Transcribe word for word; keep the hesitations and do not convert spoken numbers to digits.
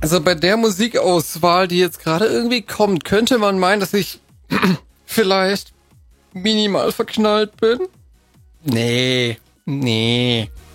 Also bei der Musikauswahl, die jetzt gerade irgendwie kommt, könnte man meinen, dass ich vielleicht minimal verknallt bin. Nee, nee.